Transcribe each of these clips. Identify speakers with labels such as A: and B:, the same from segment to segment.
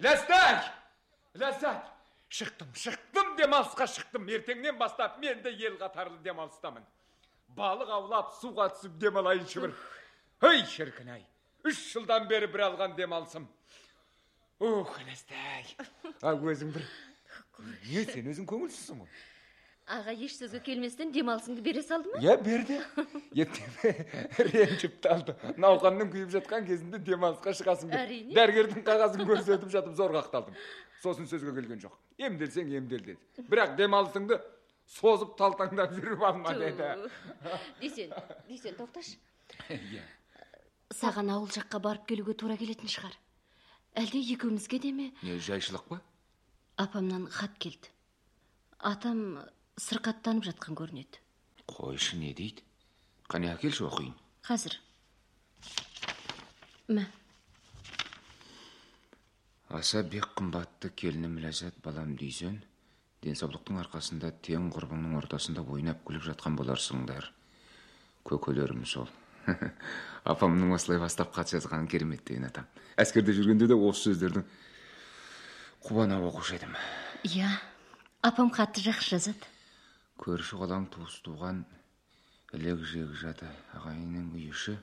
A: Ләззат! Шықтым, демалысқа шықтым. Ертеңнен бастап мен де ел қатарлы демалыстамын. Балық аулап, суға түсіп демалайыншы бір. Ой, шіркін-ай. 3 жылдан бері бір алған демалысым. Ләззат! Өзің бір... Не, сен өзің көңілсізсің ғой?
B: Аға еш сөзге келместен демалысыңды бере салды ма?
A: Я, берді. Ренжіп талды. Науқанның күйіп жатқан кезінде демалысқа шығасың деп.
B: Әрине.
A: Дәрігердің қағазын көрсетіп жатып зор қақталдым. Сосын сөзге келген жоқ. Емделсең емдел деді. Бірақ демалысыңды созып талтаңдап жүріп алма деді.
B: Десен, тоқташ. Саған ауыл жаққа барып келуге тура келетін шығар. Әлде екеумізге де ме?
A: Не, жайшылық па?
B: Апамнан хат келді. Атам сырқаттанып жатқан көрінеді.
A: Қойшы, не дейді? Қане әкелші оқиын.
B: Қазір. Мә.
A: Аса бек қымбатты келінім Ләззат балам дейсен, денсаулықтың арқасында тең құрбыңның ортасында ойнап күліп жатқан боларсыңдар. Көкелерім сол. Апамның осылай бастап хат жазғанын керемет деген атам. Әскерде жүргенде де осы сөздердің қуана оқушы едім.
B: Иә, апам хатты жақсы жазады.
A: Көрші қолаң туыс туған, ілек жегі жаты ағайынның үй іші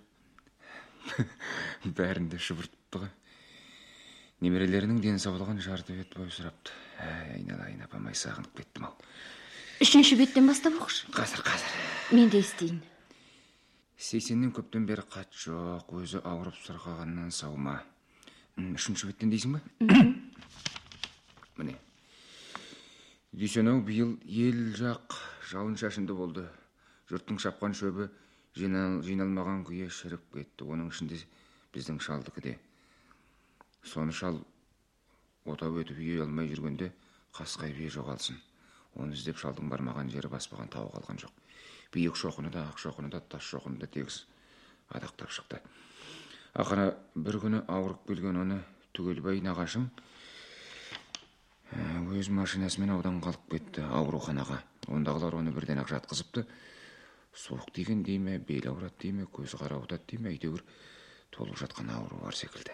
A: бәрінде шұбыртыпты ғой. Немерелерінің денсаулығын жарты бет бойы сұрапты. Айналайын, апам-ай, сағынып кеттім ау.
B: 3-ші беттен бастап оқыш.
A: Қазір.
B: Мен де естейін.
A: Сейсеннен көптен бері қат жоқ, өзі ауырып сырқағаннан саума. 3-ші беттен дейсің ба? Міне. Дүйсен-ау, биыл ел жақ жауын шашынды болды. Жұрттың шапқан шөбі жиналмаған күйе шіріп кетті. Оның ішінде біздің шалдықы де. Соны шал отау өтіп үй алмай жүргенде қасқай бие жоғалсын. Оны іздеп шалдың бармаған жері баспаған тауы қалған жоқ. Биік шоқыны да, ақ шоқыны да, тас шоқыны да тегіс адақтап шықты. Ақыры бір күні ауырып келген оны Түгелбай нағашым өз машинасымен аудан қалып кетті ауруханаға. Ондағылар оны бірден ақ жатқызыпты. Суық деген дейме, бел ауырады дейме, көз қарауытады дейме, әйтеуір толып жатқан ауру бар секілді.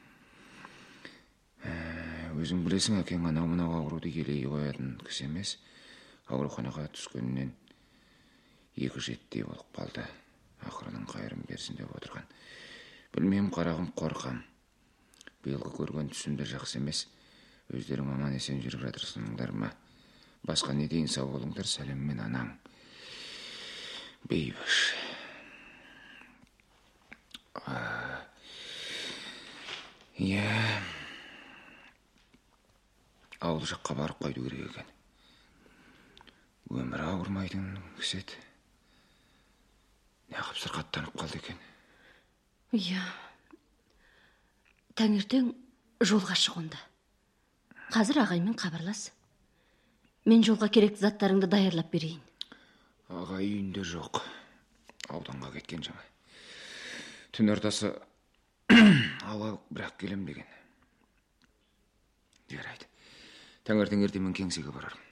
A: Өзің білесің, әкең анау-мынау ауруды елей қоятын кісі емес. Ауруханаға түскеннен 2 жетідей болып қалды. Ақырының қайырын берсін деп отырған. Білмеймін, қарағым, қорқам. Биылғы көрген түсімді жақсы емес. Өздерің аман есен жүріп жатырсыңдар ма? Басқа не дейін, сау болыңдар, сәлеммен анаң. Бейбіш. Ауыл жаққа барып қойды керек екен. Өмір ауырмайтын кісет. Неғып сырқаттанып қалды екен.
B: Иә. Таңертең жолға шық онда. Қазір ағаймен хабарлас. Мен жолға керекті заттарыңды даярлап берейін.
A: Ағай үйінде жоқ. Ауданға кеткен жаңа. Түн ортасы ауа бірақ келем деген. Жарайды. Таңертең ертемен кеңсеге барармын.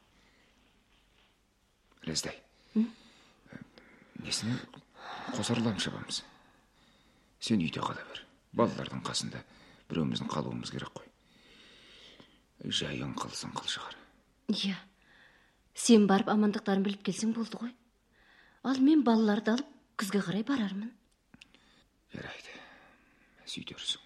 A: Ләздай. Несіне қосарланып шабамыз? Сен үйде қала бер. Балалардың қасында біреуміздің қалуымыз керек қой. Жайын қылсын қыл шығар.
B: Иә. Сен барып амандықтарын біліп келсең болды ғой. Ал мен балаларды алып күзге қарай барармын.
A: Жарайды. Сөйтерсің.